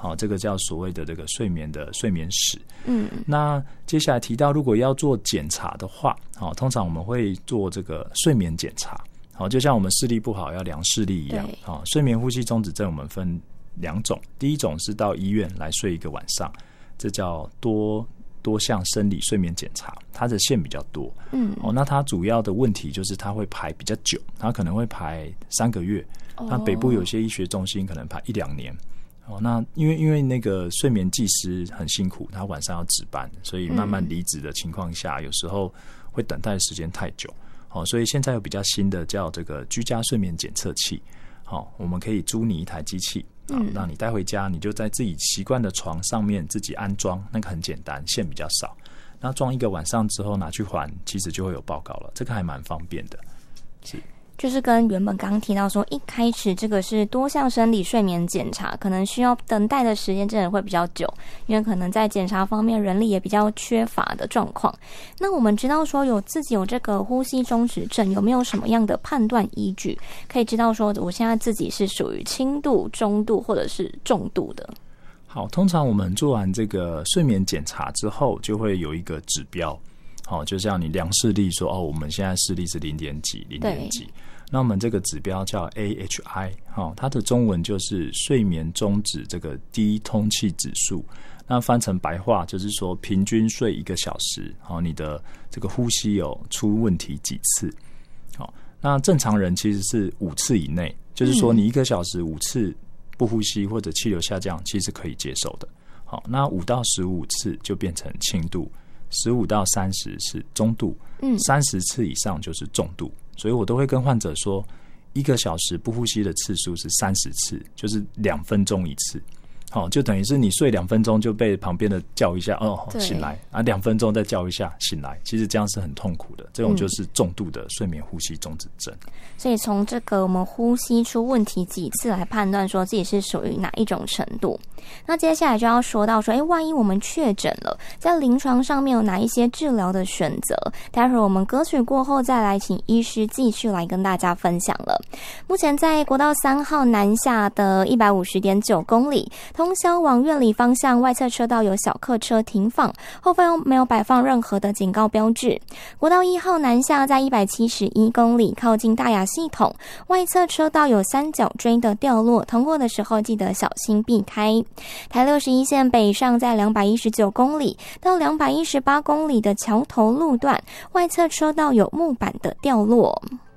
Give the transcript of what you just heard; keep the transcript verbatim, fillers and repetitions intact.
好，这个叫所谓的这个睡眠的睡眠史。 嗯， 那接下来提到，如果要做检查的话，好，通常我们会做这个睡眠检查。好，就像我们视力不好要量视力一样。好，睡眠呼吸中止症我们分两种，第一种是到医院来睡一个晚上，这叫多多项生理睡眠检查，它的线比较多。嗯，哦，那它主要的问题就是它会排比较久，它可能会排三个月。哦，那北部有些医学中心可能排一两年。哦，那因为因为那个睡眠技师很辛苦，他晚上要值班，所以慢慢离职的情况下，嗯，有时候会等待的时间太久。哦，所以现在有比较新的叫这个居家睡眠检测器。好，哦，我们可以租你一台机器，嗯，让你带回家，你就在自己习惯的床上面自己安装，那个很简单，线比较少。那装一个晚上之后拿去还，其实就会有报告了，这个还蛮方便的。是。 就是跟原本刚刚提到说，一开始这个是多项生理睡眠检查，可能需要等待的时间真的会比较久，因为可能在检查方面人力也比较缺乏的状况。那我们知道说有自己有这个呼吸中止症，有没有什么样的判断依据，可以知道说我现在自己是属于轻度、中度或者是重度的？ 好，通常我们做完这个睡眠检查之后，就会有一个指标。好，就像你量视力说，哦，我们现在视力是零点几、零点几。那我们这个指标叫 A H I， 哦，它的中文就是睡眠中止这个低通气指数。那翻成白话就是说，平均睡一个小时，哦，你的这个呼吸有出问题几次？好，那正常人其实是五次以内，就是说你一个小时五次不呼吸或者气流下降，其实可以接受的。好，那五到十五次就变成轻度。十五到三十是中度，嗯，三十次以上就是重度，所以我都会跟患者说，一个小时不呼吸的次数是三十次，就是两分钟一次。好，就等于是你睡两分钟就被旁边的叫一下，哦，醒来啊，两分钟再叫一下，醒来。其实这样是很痛苦的，这种就是重度的睡眠呼吸中止症。嗯， 所以从这个我们呼吸出问题几次来判断说自己是属于哪一种程度。那接下来就要说到说，哎，万一我们确诊了，在临床上面有哪一些治疗的选择？待会儿我们歌曲过后再来请医师继续来跟大家分享了。目前在国道三号南下的 一百五十点九 公里。通宵往苑里方向外侧车道有小客车停放，后方没有摆放任何的警告标志。国道一号南下在一百七十一公里，靠近大雅系统，外侧车道有三角锥的掉落，通过的时候记得小心避开。台六十一线北上在两百一十九公里到两百一十八公里的桥头路段，外侧车道有木板的掉落。